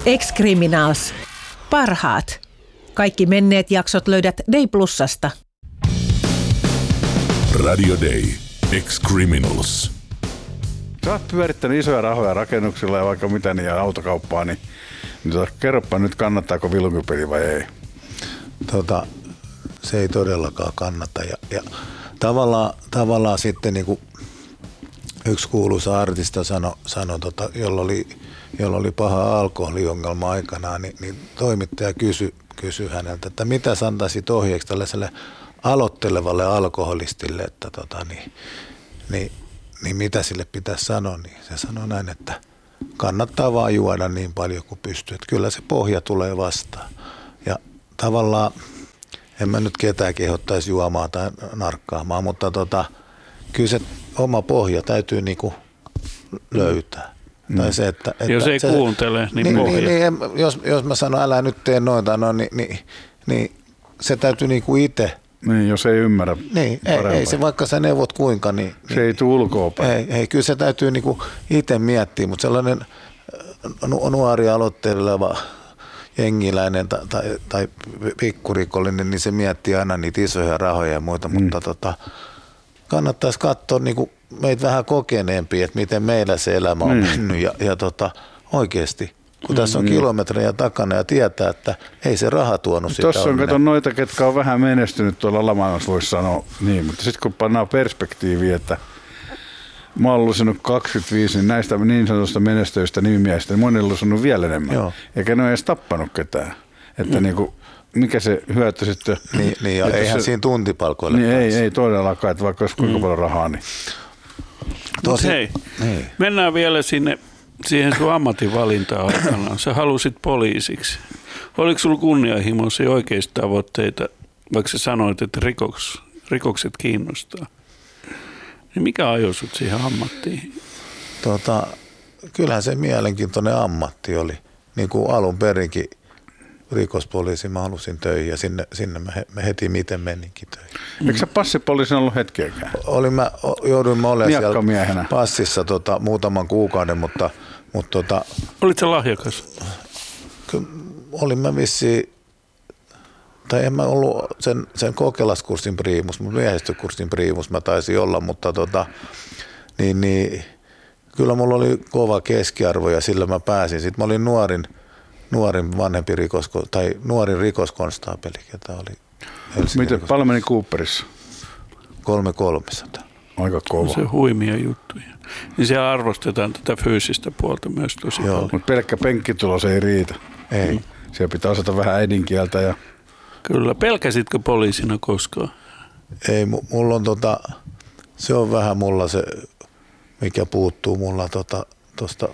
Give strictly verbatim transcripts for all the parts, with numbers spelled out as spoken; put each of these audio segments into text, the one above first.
Ex-Criminals. Parhaat. Kaikki menneet jaksot löydät Day Plusasta. Radio Day. Ex-Criminals. Sä oot pyörittänyt isoja rahoja rakennuksilla ja vaikka mitä niin ja autokauppaa, niin, niin tota, kerropa nyt, kannattaako vilunkypeli vai ei? Tota, se ei todellakaan kannata. Ja, ja tavallaan, tavallaan sitten niin kuin yksi kuuluisa artista sanoi, sano, tota, jolla, oli, jolla oli paha alkoholiongelma aikanaan, niin, niin toimittaja kysyi kysy häneltä, että mitä sä antaisit ohjeeksi tällaiselle aloittelevalle alkoholistille, että tota, niin, niin, niin mitä sille pitäisi sanoa, niin se sanoi näin, että kannattaa vaan juoda niin paljon kuin pystyy, että kyllä se pohja tulee vastaan. Ja tavallaan, en mä nyt ketään kehottaisi juomaan tai narkkaamaan, mutta tota, kyllä se oma pohja täytyy niinku löytää. Mm. Tai se, että, että jos ei se, kuuntele, niin, niin pohja. Niin, niin, jos, jos mä sanon, älä nyt tee noita, no, niin, niin, niin se täytyy niinku itse. Niin, jos ei ymmärrä. Niin, ei, ei se vaikka sä neuvot kuinka, niin. Se niin, ei tule ulkoapäin. Ei, ei, kyllä se täytyy niinku itse miettiä, mutta sellainen nuori aloitteleva jengiläinen tai, tai, tai pikkurikollinen, niin se miettii aina niitä isoja rahoja ja muita, mm. mutta tota, kannattaisi katsoa niinku meitä vähän kokeneempia, että miten meillä se elämä on mm. mennyt ja, ja tota, oikeasti, kun mm. tässä on kilometrejä takana ja tietää, että ei se raha tuonut sitä. Tuossa on kato noita, ketkä on vähän menestynyt tuolla lamaailmassa, voisi sanoa niin, mutta sitten kun pannaan perspektiiviä, että mä oon lusinut kaksikymmentäviisi, niin näistä niin sanotusta menestyistä nimimiehistä, niin moni on lusinut vielä enemmän. Joo. Eikä ne ole edes tappanut ketään. Että mm. niinku, mikä se hyöty sitten. Niin, niin ja eihän se, siinä tuntipalkoille. Niin ei, ei todellakaan, että vaikka olisi kuinka mm. paljon rahaa. Niin. Tosi, hei, niin. Mennään vielä sinne, siihen sun ammatinvalintaan aikanaan. Sä halusit poliisiksi. Oliko sulla kunnianhimoisia oikeista tavoitteita, vaikka sä sanoit, että rikoks, rikokset kiinnostaa? Niin mikä ajoi sut siihen ammattiin? Tota, kyllähän se mielenkiintoinen ammatti oli. Niin kuin alun perinkin rikospoliisi mä halusin töihin ja sinne, sinne mä, he, mä heti miten meninkin töihin. Eikö sä passipoliisin ollut hetkeäkään? Olin mä, jouduin mä olemaan siellä passissa tota, muutaman kuukauden, mutta... mutta tota, olit sä lahjakas? Kyllä olin mä vissiin, tai en mä ollut sen, sen kokelaskurssin priimus, mutta miehistökurssin priimus mä taisin olla, mutta tota, niin, niin, kyllä mulla oli kova keskiarvo ja sillä mä pääsin. Sitten mä olin nuorin, nuorin vanhempi rikosko, tai nuorin rikoskonstaapeli, ketä oli. Miten paljon meni Cooperissa? Kolme kolmesataa. Aika kova. Se huimia juttuja. Niin siellä arvostetaan tätä fyysistä puolta myös tosi Joo. paljon. Mutta pelkkä penkkitulos ei riitä. Ei. Siellä pitää osata vähän äidinkieltä. Ja... Kyllä. Pelkäsitkö poliisina koskaan? Ei, mulla on tota, se on vähän mulla se, mikä puuttuu mulla tota, tosta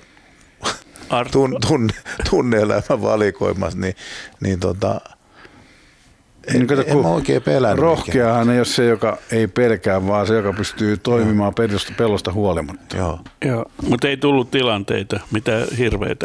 tun, tunne, tunne-elämän valikoimassa, niin, niin tota, en, niin kato, en mä oikein pelännyt. Rohkeahan ei ole se, joka ei pelkää, vaan se, joka pystyy toimimaan pelosta, pelosta huolimatta. Joo. Joo, mutta ei tullut tilanteita, mitä hirveitä.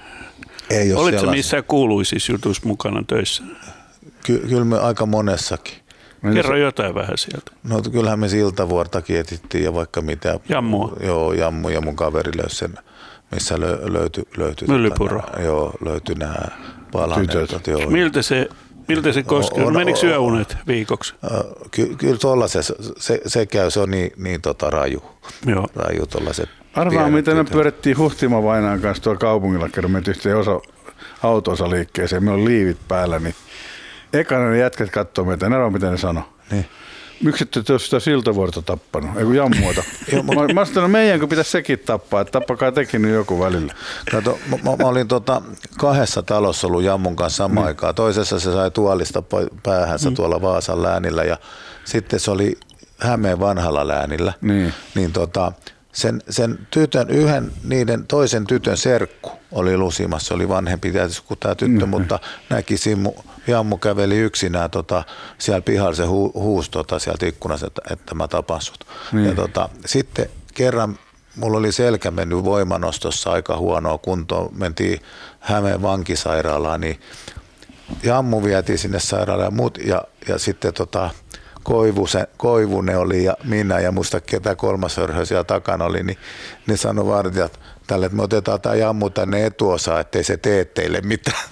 Ei ole. Olitko missä kuuluisissa jutuissa mukana töissä? Ky- kyllä me aika monessakin. Kerro jotain vähän sieltä. No kyllähän me Siltavuortakin etittiin ja vaikka mitä. Jammua. Joo, Jammu ja mun kaveri löysi sen, missä lö- löytyi. löytyi Myllypuro. Tota, joo, löytyi nämä palanneet. Joo. Miltä se, miltä se koski? On, menikö yöunet viikoksi? Ky- kyllä tuolla se, se, se käy, se on niin, niin tota raju. Joo. Raju tollaset. Arvaa, miten me pyörittiin Huhtima Vainaan kanssa tuolla kaupungilla, kerran me yhteen osa auto-osaliikkeeseen, meillä on liivit päällä, niin ekana ne jätkät katsoo meitä, en arvaa, mitä ne sanoo. Niin. Miksi ette te ole sitä Siltavuorta tappanut? Ei kun Jammuota. Mä, mä sanoin, meidänkö pitäisi sekin tappaa, että tappakaa tekin nyt joku välillä. Kato, mä, mä olin tota kahdessa talossa ollut Jammun kanssa samaan mm. aikaan. Toisessa se sai tuolista päähänsä mm. tuolla Vaasan läänillä ja sitten se oli Hämeen vanhalla läänillä. Niin. Niin tota, sen, sen tytön, yhden niiden toisen tytön serkku oli lusimassa. Se oli vanhempi tietysti kuin tämä tyttö, mm. mutta näki Simmu. Jammu käveli yksinään tota, siellä pihalla, se hu, huusi tota, sieltä ikkunasta, että, että mä tapan sut. Niin. Ja tota, sitten kerran mulla oli selkä mennyt voimanostossa aika huonoa kuntoon, mentiin Hämeen vankisairaalaan, niin Jammu vietiin sinne sairaalaan ja, muut, ja, ja sitten tota, Koivusen, Koivunen oli ja minä ja muista ketä kolmas hörhö siellä takana oli, niin ne sanoi vartijat, tälle, että me otetaan tämä jammu tänne etuosaan, ettei se tee teille mitään.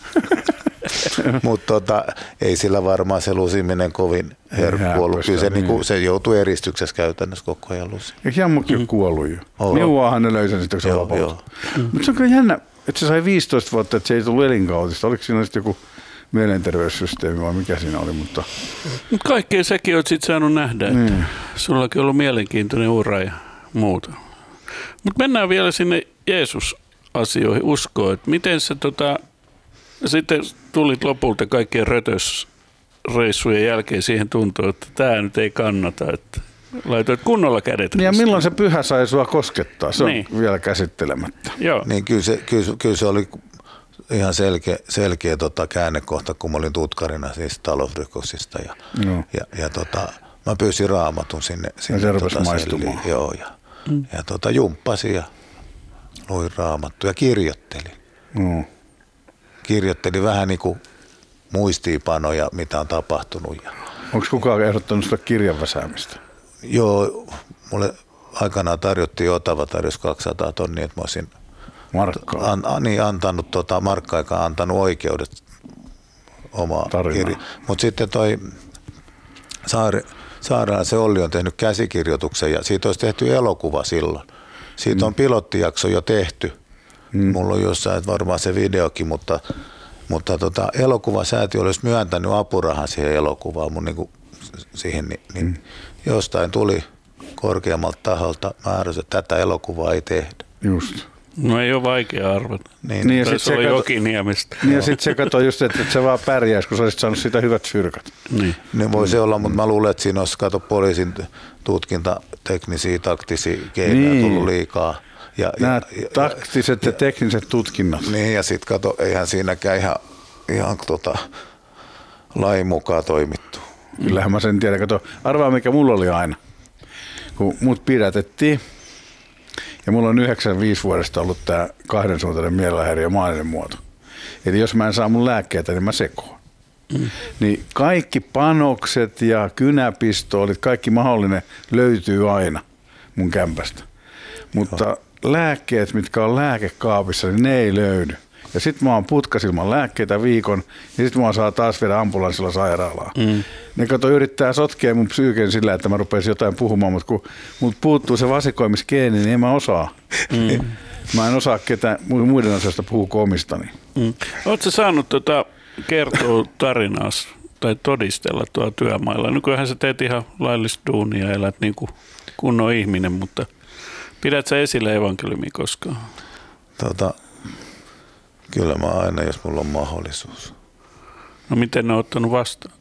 Mutta tota, ei sillä varmaan se lusiminen kovin herkku ollut. Kyllä se, niin. Niinku, se joutui eristyksessä käytännössä koko ajan lusi. Eikö jammukin mm. ole kuollut jo? Oh. Neuvoahan ne löysän sitten, kun se vapautui. Mm. Mutta se on kyllä jännä, että se sai viisitoista vuotta, että se ei tullut elinkautista. Oliko siinä sitten joku mielenterveyssysteemi vai mikä siinä oli? Mutta Mut kaikkea säkin olet sitten saanut nähdä, että mm. sullakin on ollut mielenkiintoinen ura ja muuta. Mutta mennään vielä sinne Jeesus-asioihin, uskoon, että miten se tota, sitten tulit lopulta kaikkien rötösreissujen jälkeen siihen tuntuu, että tämä nyt ei kannata, että laitoit kunnolla kädet. Ja milloin se pyhä sai sua koskettaa? Se niin. on vielä käsittelemättä. Joo. Niin kyllä se, kyllä, kyllä se oli ihan selkeä, selkeä tota käännekohta, kun mä olin tutkarina siis talousrikoksista ja, no. ja, ja tota, mä pyysin raamatun sinne. sinne ja se rupesi tota, maistumaan. Joo, ja, mm. ja tota, jumppasin ja luin raamattu ja kirjoittelin. No. Kirjoittelin vähän niin kuin muistiinpanoja, mitä on tapahtunut. Onko kukaan ehdottanut sitä kirjan väsäämistä? Joo, mulle aikanaan tarjottiin Otava, tarjos kaksisataa tonnia, että mä olisin Markkaa. An, an, niin, antanut, tota, markka-aikaan antanut oikeudet omaa kirjaa. Mutta sitten toi Saari, Saaraan se Olli on tehnyt käsikirjoituksen ja siitä olisi tehty elokuva silloin. Siitä mm. on pilottijakso jo tehty. Mm. Mulla on jossain varmaan se videokin, mutta, mutta tota, elokuvasäätiö olisi myöntänyt apurahan siihen elokuvaan mun niinku, siihen, niin, niin mm. jostain tuli korkeammalta taholta määräys, että tätä elokuvaa ei tehdä. Just. No ei ole vaikea arvata. Niin, niin taisi olla kato, Jokiniemestä. Niin ja sitten se katsoi just, että, että se vaan pärjäisi, kun sä olisit saanut siitä hyvät fyrkat. Niin. Niin voi se olla, mutta mä luulen, että siinä olisi kato poliisin tutkintateknisiä, taktisia keinoja niin. tullut liikaa. Ja, Nämä ja, taktiset ja, ja tekniset tutkinnat. Niin ja sitten kato, eihän siinäkään ihan, ihan tota, lain mukaan toimittu. Kyllähän mä sen tiedän. Kato, arvaa mikä mulla oli aina, kun mut pidätettiin. Ja mulla on yhdeksänkymmentäviisi vuodesta ollut tää kahdensuuntainen mielenhäiriö maaninen muoto. Eli jos mä en saa mun lääkkeitä, niin mä sekoon. Mm. Niin kaikki panokset ja kynäpistoolit, kaikki mahdollinen löytyy aina mun kämpästä. Mutta Joo. lääkkeet, mitkä on lääkekaapissa, niin ne ei löydy. Ja sit mä oon putkassa ilman lääkkeitä viikon, ja sit mä saa taas viedä ambulanssilla sairaalaan. Mm. Ne kato yrittää sotkea mun psyyken sillä, että mä rupesin jotain puhumaan, mutta kun mut puuttuu se vasikoimisgeeni, niin en mä osaa. Mm. Mä en osaa ketään muiden asioista puhua omistani. Mm. Ootko saanut tota, kertoa tarinaa tai todistella tuolla työmailla? Nykyään sä teet ihan laillista duunia ja elät niin kuin kunnon ihminen, mutta pidät sä esille evankeliumia koskaan? Tota, kyllä mä aina, jos mulla on mahdollisuus. No miten ne on ottanut vastaan?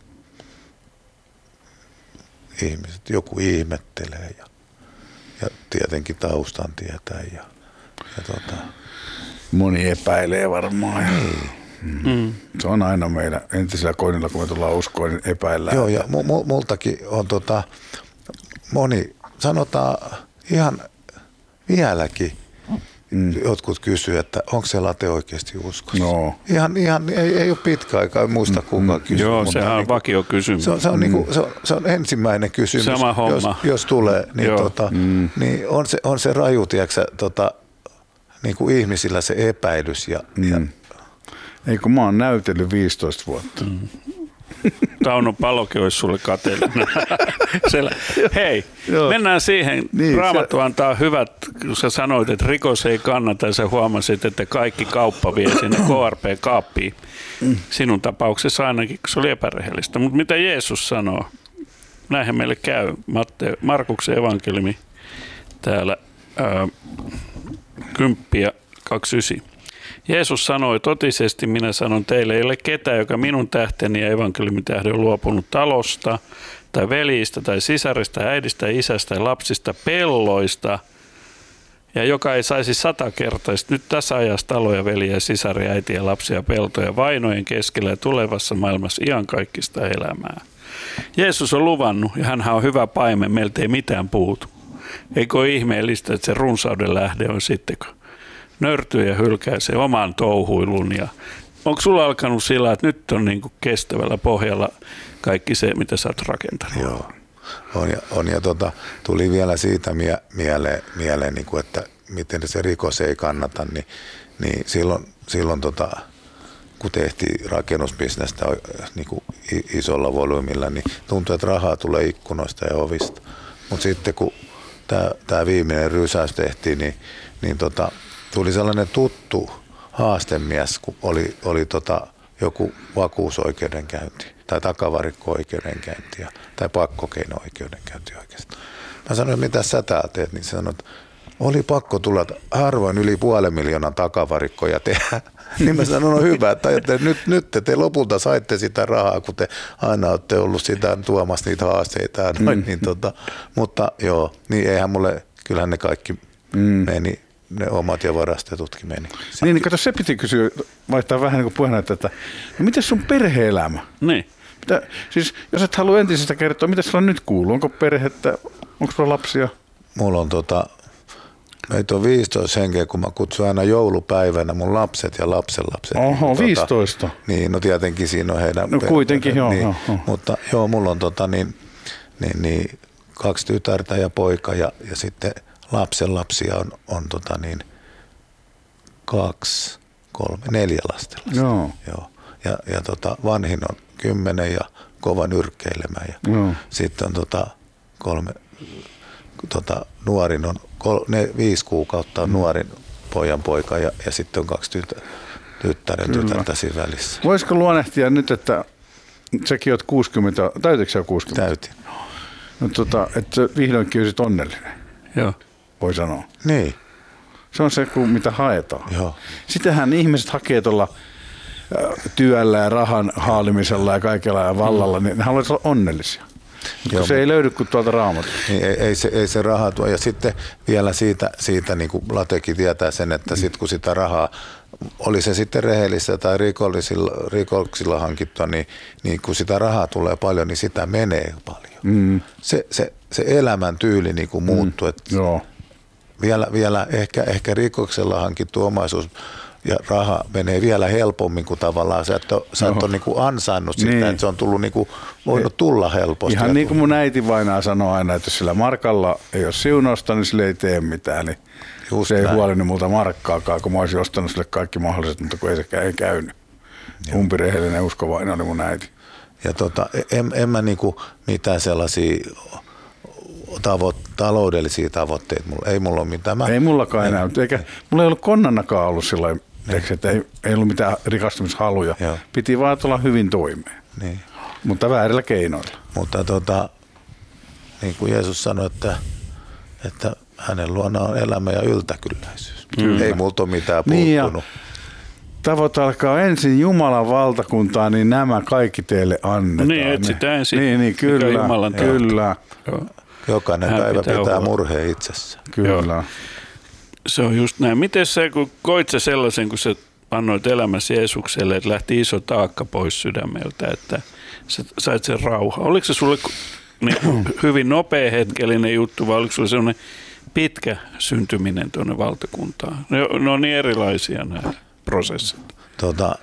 Ihmiset, joku ihmettelee ja, ja tietenkin taustan tietää. Ja, ja tota. Moni epäilee varmaan. Mm. Mm. Se on aina meidän entisellä koinilla, kun me tullaan uskoon, niin epäillään. Joo, ja mu- multakin on tota, moni, sanotaan ihan vieläkin, mm. jotkut kysyy, että onko se late oikeasti uskossa. No. Ihan, ihan ei, ei ole pitkä aika, en muista kukaan kysyä. Joo, sehän on niin vakio kysymys. Se on, se, on mm. niin kuin, se, on, se on ensimmäinen kysymys, Sama homma. jos, jos tulee, niin, tota, mm. niin on, se, on se raju, tiiäksä, tota, niin kuin ihmisillä se epäilys. Ja, mm. ja ei kun mä oon näytellyt viisitoista vuotta. Mm. Tauno Palokin olisi sulle kateellinen. Hei, Joo. mennään siihen. Niin, Raamattu se antaa hyvät, kun sä sanoit, että rikos ei kannata ja sä huomasit, että kaikki kauppa vie sinne K R P-kaappiin. Mm. Sinun tapauksessa ainakin, kun se oli epärehellistä. Mutta mitä Jeesus sanoo? Näinhän meille käy. Matte, Markuksen evankeliumi täällä ää, kymppiä kaksikymmentäyhdeksän. Jeesus sanoi, totisesti minä sanon teille, ei ole ketään, joka minun tähteni ja evankeliumin tähden on luopunut talosta, tai veljistä, tai sisarista, äidistä, isästä, ja lapsista, pelloista, ja joka ei saisi satakertaisesti nyt tässä ajassa taloja, veljiä, sisaria, äitiä, lapsia, peltoja, vainojen keskellä ja tulevassa maailmassa iankaikkista elämää. Jeesus on luvannut, ja hänhän on hyvä paimen, meiltä ei mitään puutu. Eikö ole ihmeellistä, että se runsauden lähde on sitten, nörtyy ja hylkää se oman touhuilun. Ja onko sulla alkanut sillä, että nyt on niin kuin kestävällä pohjalla kaikki se, mitä sä oot rakentanut? Joo, on ja, on, ja tota, tuli vielä siitä mie- mieleen, mieleen niin kuin, että miten se rikos ei kannata, niin, niin silloin, silloin tota, kun tehtiin rakennusbisnestä niin kuin isolla volyymilla, niin tuntui, että rahaa tulee ikkunoista ja ovista. Mutta sitten kun tämä viimeinen rysäys tehtiin, niin, niin tota, tuli sellainen tuttu haastemies, kun oli, oli tota, joku vakuusoikeudenkäynti tai takavarikko-oikeudenkäynti tai pakkokeino-oikeudenkäynti oikeastaan. Mä sanoin, mitä sä täällä teet, niin sanoin, että oli pakko tulla harvoin yli puolen miljoonan takavarikkoja tehdä. Niin mä sanoin, no hyvä, että nyt, nyt te, te lopulta saitte sitä rahaa, kun te aina olette ollut sitä tuomassa niitä haasteita. Noin, mm. niin tota, mutta joo, niin eihän mulle, kyllähän ne kaikki mm. meni, ne omat ja varastetutkin meni. Niin, niin kato, se piti kysyä, vaihtaa vähän niin kuin puheenjohtaja, että no miten sun perhe-elämä? Niin. Mitä, siis jos et halua entisestä kertoa, mitä sulla nyt kuuluu? Onko perhettä, onko sulla lapsia? Mulla on tota... Meitä on viisitoista henkeä, kun mä kutsun aina joulupäivänä mun lapset ja lapsenlapset. Oho, niin, viisitoista? Tota, niin, no tietenkin siinä on heidän... No kuitenkin, joo. Niin, joo, joo. Mutta joo, mulla on tota, niin, niin, niin, kaksi tytärtä ja poika ja, ja sitten lapsenlapsia on, on tota, niin, kaksi, kolme, neljä lastenlasta. Joo. Joo. Ja, ja tota, vanhin on kymmenen ja kova nyrkkeilemään. Ja joo. sitten on tota, kolme... Tota, nuorin on kol, ne, viisi kuukautta on nuorin pojan poika ja, ja sitten on kaksi tytär, tyttären tytärtä siinä välissä. Voisiko luonnehtia nyt, että säkin oot kuusikymmentä, täytitkö sä kuusikymmentä? Täytin. No, tota, että vihdoinkin olisit onnellinen, Joo. voi sanoa. Niin. Se on se, mitä haetaan. Joo. Sitähän ihmiset hakee tuolla työllä ja rahan haalimisella ja kaikella ja vallalla, niin ne haluaisi olla onnellisia. Joo, se ei löydy kuin tuolta Raamatusta. Niin ei, ei, se, ei se raha tuo. Ja sitten vielä siitä, siitä niin kuin Latekin tietää sen, että mm. sit, kun sitä rahaa, oli se sitten rehellistä tai rikollisilla, rikoksilla hankittua, niin, niin kun sitä rahaa tulee paljon, niin sitä menee paljon. Mm. Se, se, se elämäntyyli niin kuin muuttuu. Mm. Joo. Vielä, vielä ehkä, ehkä rikoksella hankittu omaisuus ja raha menee vielä helpommin kuin tavallaan sä et ole, sä et ole niin kuin ansainnut sitä, niin. Että se on tullut niin kuin, voinut tulla helposti. Ihan niin kuin mun äiti vainaa sanoo aina, että jos sillä markalla ei ole siunausta, niin sille ei tee mitään. Niin se ei huolinut multa markkaakaan, kun mä olisin ostanut sille kaikki mahdolliset, mutta kun ei sekään ei käynyt. Umpirehellinen uskovainen oli mun äiti. Ja tota, en, en mä niin kuin mitään sellaisia tavo- taloudellisia tavoitteita, ei mulla ole mitään. Mä, ei mullakaan en, enää, eikä mulla ei ollut konnanakaan ollut sellainen, että ei, ei ollut mitään rikastumishaluja. Joo. Piti vaan tulla hyvin toimeen, niin. Mutta väärillä keinoilla. Mutta tota, niin kuin Jeesus sanoi, että, että hänen luona on elämä ja yltäkylläisyys. Kyllä. Ei multa ole mitään puuttunut. Niin tavoitelkaa ensin Jumalan valtakuntaa, niin nämä kaikki teille annetaan. Niin, etsitään ensin. Niin, niin kyllä, kyllä. Joo. Jokainen Hän päivä pitää, pitää murheen itsessä. Kyllä. Joo. Se on just näin. Miten sä, kun koit sä sellaisen, kun sä annoit elämäsi Jeesukselle, että lähti iso taakka pois sydämeltä, että sä sait sen rauha. Oliko se sulle niin, hyvin nopea hetkellinen juttu vai oliko sulle sellainen pitkä syntyminen tuonne valtakuntaan? Ne, ne on niin erilaisia nämä prosessit. Tota,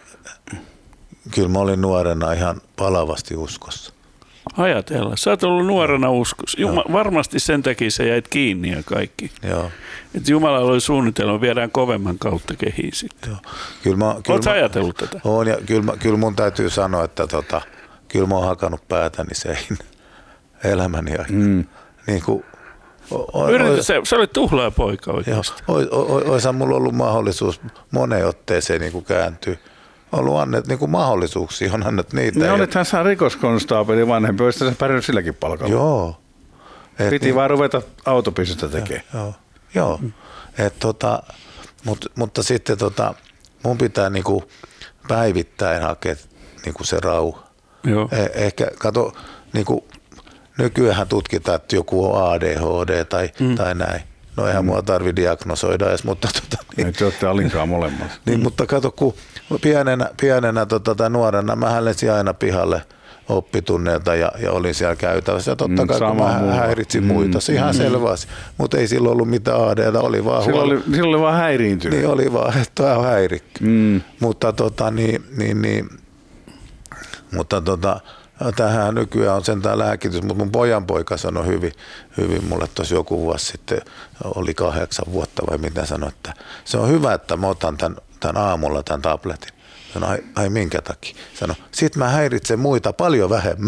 kyllä mä olin nuorena ihan palavasti uskossa. Ajatella. Sä oot ollut nuorena uskossa. Juma, varmasti sen takia sä jäit kiinni ja kaikki. Joo. Että Jumala oli suunnitelma, viedään kovemman kautta kehiin sitten. Joo. Kyllä mä, kyllä Oletko ajatellut tätä? Oon, ja kyllä, mä, kyllä mun täytyy sanoa, että tota, kyllä mä oon hakannut päätäni sein elämäni aikana. Mm. Niin kuin, o, o, Yritä, sä, sä olit tuhlaaja poika oikeasti. Olisihan mulla ollut mahdollisuus moneen otteeseen niin kuin kääntyä. On ollut annet niin kuin mahdollisuuksia, on annettu niitä. Ne olithan sä rikoskonstaapeli vanhempi, olisit sä pärjännyt silläkin palkalla. Joo. Et Piti niin, vaan ruveta autopisystä tekemään. Joo, joo. Mm. Et, tota, mut, mutta sitten tota, mun pitää niinku päivittäin hakea niinku se rauha. Joo. Eh, ehkä kato, niinku, nykyään tutkitaan, että joku on A D H D tai, mm. tai näin. No eihän mm. mua tarvitse diagnosoida edes, mutta... Tota, niin, ei te olette alinkaan molemmat. Niin, mutta kato, kun pienenä, pienenä tota, tai nuorena mä lensin aina pihalle oppitunneilta ja, ja olin siellä käytävässä. Ja totta kai, mm, kun mä muuta. häiritsin mm, muita, se ihan mm. selvä asia. Mutta ei silloin ollut mitään A D:tä, oli vaan silloin oli, silloin oli vaan häiriintynyt. Niin, oli vaan, että tämä on häirikky. Mm. Mutta tota, niin, niin, niin, mutta tota, tähän nykyään on sentään lääkitys, mutta mun pojanpoika sanoi hyvin, hyvin mulle tuossa joku vuosi sitten, oli kahdeksan vuotta vai mitä sanoi, että se on hyvä, että mä otan tämän, tämän aamulla tämän tabletin. Sano, ai, ai minkä takia? Sano, sit mä häiritsen muita paljon vähemmän.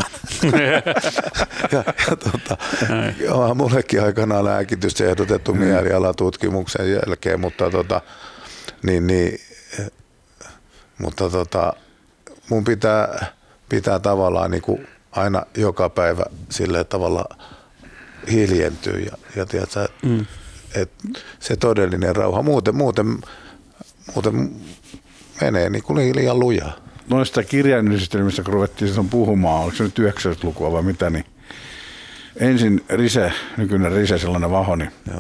ja, ja tota, joo, mullekin aikanaan lääkitys ehdotettu mm. mielialatutkimuksen jälkeen, mutta tota, niin, niin, mutta tota, mun pitää, pitää tavallaan niin kuin aina joka päivä sille tavalla hiljentyä ja, ja tiedätkö, mm. et se todellinen rauha. Muuten, muuten, muuten menee niin kuin liian lujaa. Noista kirjainyhdistelmistä, kun ruvettiin silloin puhumaan, oliko se nyt yhdeksänkymmentälukua vai mitä, niin ensin Rise, nykyinen Rise, sellainen vaho, niin joo.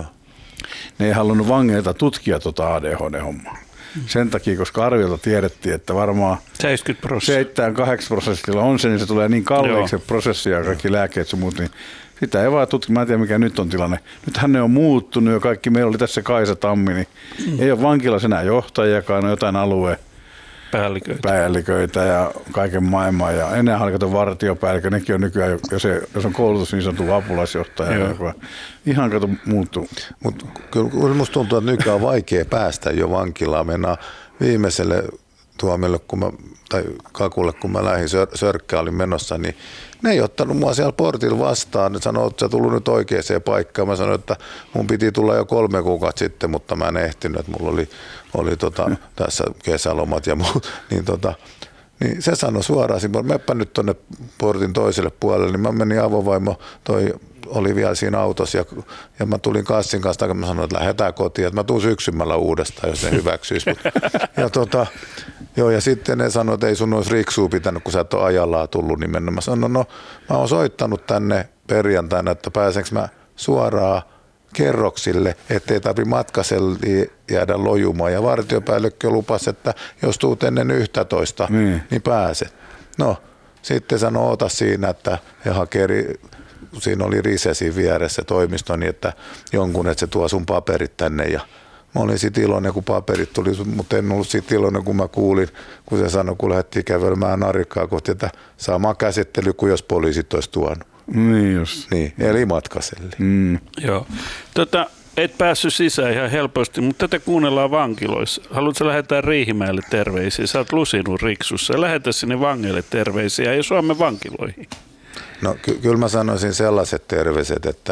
Ne ei halunnut vangeilta tutkia tuota A D H D-hommaa. Sen takia, koska arviolta tiedettiin, että varmaan seitsemän kahdeksan prosentilla on se, niin se tulee niin kalliiksi se prosessi ja kaikki lääkkeet ja muut, niin sitä ei vaan tutki. Mä en tiedä, mikä nyt on tilanne. Nythän ne on muuttunut jo kaikki. Meillä oli tässä Kaisa Tammi, niin mm. ei ole vankilassa enää johtajiakaan, on jotain alueen päälliköitä. päälliköitä ja kaiken maailman. Ja ennen halkaton vartiopäällikö, nekin on nykyään, jos, se, jos on koulutus, niin sanottu apulaisjohtaja. Ihan kato muuttuu. Mutta kyllä musta tuntuu, että nykyään on vaikea päästä jo vankilaan. Mennään viimeiselle tuomille, kun mä, tai kakulle, kun mä lähdin sör, sörkkään, olin menossa, niin ne ei ottanut mua siellä portilla vastaan. Ne sanoi, että sä tullut nyt oikeaan paikkaan. Mä sanoin, että mun piti tulla jo kolme kuukautta sitten, mutta mä en ehtinyt, että mulla oli, oli tota, tässä kesälomat ja muut. Niin, tota, niin se sanoi suoraan, että meppä nyt tonne portin toiselle puolelle, niin mä menin avovaimo, toi oli vielä siinä autossa ja, ja mä tulin kassin kanssa, ja mä sanoin, että lähdetään kotiin, että mä tuun syksymällä uudestaan, jos ne hyväksyisi. ja, tota, joo, ja sitten ne sanoivat, että ei sun olisi riksua pitänyt, kun sä et ole ajallaan tullut, niin mennä. Mä sanoin, no mä oon soittanut tänne perjantaina, että pääsenkö mä suoraan kerroksille, ettei tarvitse matkasella jäädä lojumaan. Ja vartiopäällikkö lupasi, että jos tuut ennen yksitoista, mm. niin pääset. No, sitten sanoi, oota siinä, että he hakee, siinä oli Rise siinä vieressä toimisto, niin että jonkun, että se tuo sun paperit tänne. Ja mä olin siitä iloinen, kun paperit tuli, mutta en ollut siitä iloinen, kun mä kuulin, kun se sanoi, kun lähdettiin kävelemään narikkaa kohti, että sama käsittely kuin jos poliisit olisi tuonut. Niin just. Niin, eli matkaselli. Mm. Joo. Tota, et päässyt sisään ihan helposti, mutta tätä kuunnellaan vankiloissa. Haluatko lähettää Riihimäelle terveisiä? Sä oot lusinut Riksussa. Lähetä sinne vangeille terveisiä ja Suomen vankiloihin. No ky- kyllä mä sanoisin sellaiset terveiset, että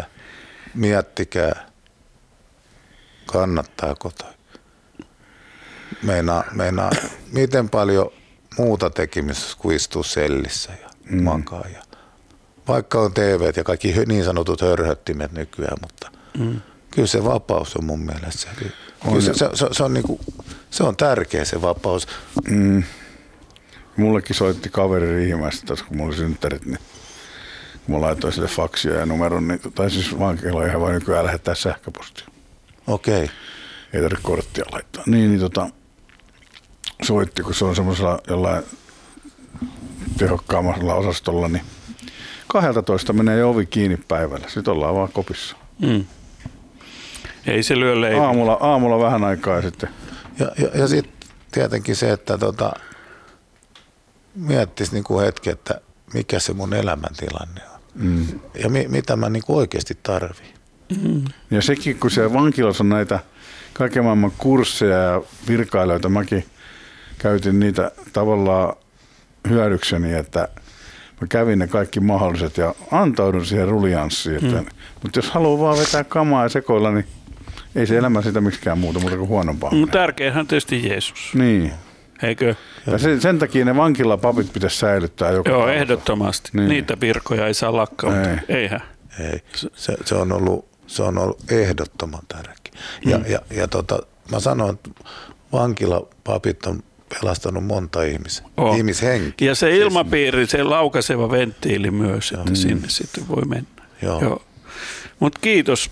miettikää, kannattaako toi. Meinaa, meinaa miten paljon muuta tekemistä kuin istuu sellissä ja mm. makaa. Ja vaikka on T V:t ja kaikki niin sanotut hörhöttimet nykyään, mutta mm. kyllä se vapaus on mun mielestä. Se, kyllä se, se, se, se, on niinku, se on tärkeä se vapaus. Mm. Mullekin soitti kaveri Riihimäestä, kun mulla oli synttärit, niin kun mä laitoin sille faksia ja numeron, niin, tai siis vankiloihin voi nykyään lähettää sähköpostia. Okei. Okay. Ei tarvitse korttia laittaa. Niin, niin tota, soitti, kun se on semmoisella jollain tehokkaammalla osastolla, niin kaksitoista menee jo ovi kiinni päivällä. Sitten ollaan vaan kopissa. Mm. Ei se lyö leipää. Aamulla, aamulla vähän aikaa sitten. Ja, ja, ja sitten tietenkin se, että tota, miettisi niinku hetki, että mikä se mun elämäntilanne on. Mm. Ja mi, mitä mä niinku oikeasti tarviin. Mm. Ja sekin, kun siellä vankilassa on näitä kaiken maailman kursseja ja virkailijoita, mäkin käytin niitä tavallaan hyödykseni, että mä kävin ne kaikki mahdolliset ja antaudun siihen rulianssiin. Että, mm. Mutta jos haluaa vaan vetää kamaa ja sekoilla, niin ei se elämä sitä miksikään muuta, muuta kuin huonompaa. No, tärkeinhän on tietysti Jeesus. Niin. Eikö? Ja sen, sen takia ne vankilapapit pitäisi säilyttää joka Joo, päivä. Ehdottomasti. Niin. Niitä virkoja ei saa lakkauttaa. Ei. Eihän. Ei. Se, se, on ollut, se on ollut ehdottoman tärkeä. Ja, mm. ja, ja tota, mä sanon, että vankilapapit on pelastanut monta ihmistä. Oh. Ihmishenkiä. Ja se ilmapiiri, se laukaiseva venttiili myös, että mm. sinne sitten voi mennä. Joo. Joo. Mutta kiitos.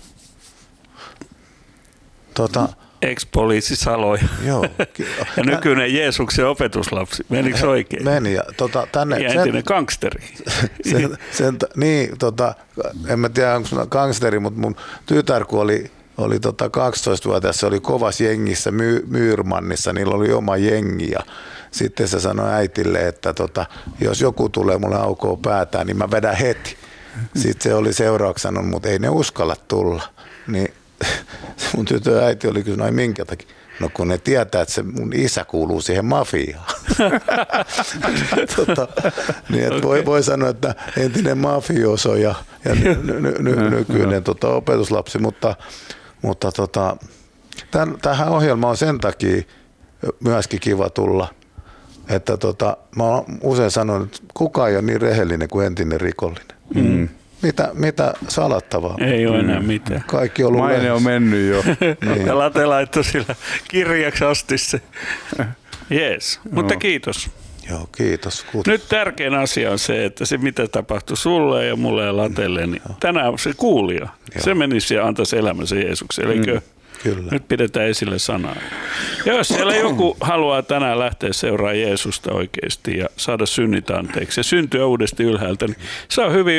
Tota, ex-poliisi Salo joo. ja nykyinen Jeesuksen opetuslapsi. Menikö oikein? Meni. Ja, tota, tänne, ja entinen sen, gangsteri. Sen, sen, niin, tota, en mä tiedä, onko mä gangsteri, mutta mun tytär, kun oli, oli tota kaksitoistavuotias, se oli kovassa jengissä My, Myyrmannissa, niillä oli oma jengi ja sitten se sanoi äitille, että tota, jos joku tulee mulle aukoo päätään, niin mä vedän heti. Sitten se oli seuraavaksi sanonut, mutta ei ne uskalla tulla. Niin mun tytön äiti oli kysynyt, noin minkä takia? No kun ne tietää, että se mun isä kuuluu siihen mafiaan. tota, niin okay. voi, voi sanoa, että entinen mafioso ja, ja ny, ny, ny, nykyinen tota, opetuslapsi, mutta, mutta tota, tämän, tähän ohjelmaan on sen takia myöskin kiva tulla, että tota, mä oon usein sanonut, että kukaan ei ole niin rehellinen kuin entinen rikollinen. Mm. Mitä, mitä salattavaa? Ei ole enää mitään. Kaikki on ollut Maine on mennyt jo. Niin. Ja Late laittoi sillä kirjaksi asti se. Jees, mutta kiitos. Joo, kiitos. Kutus. Nyt tärkein asia on se, että se mitä tapahtui sulle ja mulle ja Latelle, niin tänään se kuulija. Se menisi ja antaisi elämänsä Jeesukselle, eikö? Kyllä. Nyt pidetään esille sanaa. Ja jos siellä joku haluaa tänään lähteä seuraamaan Jeesusta oikeasti ja saada synnit anteeksi ja syntyä uudesti ylhäältä, niin se on hyvin